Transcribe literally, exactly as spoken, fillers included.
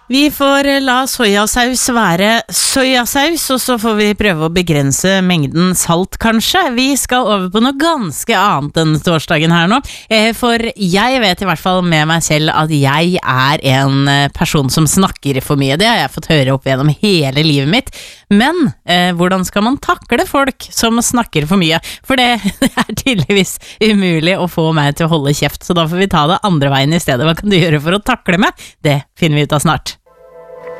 Vi får la sojasaus være sojasaus, og så får vi prøve å begrense mengden salt, kanskje. Vi skal over på noe ganske annet enn torsdagen her nå, for jeg vet i hvert fall med meg selv at jeg er en person som snakker for mye. Det har jeg fått høre opp gjennom hele livet mitt. Men eh, hvordan skal man takle folk som snakker for mye? For det, det er tydeligvis umulig å få meg til å holde kjeft, så da får vi ta det andre veien i stedet. Hva kan du gjøre for å takle meg? Det finner vi ut av snart.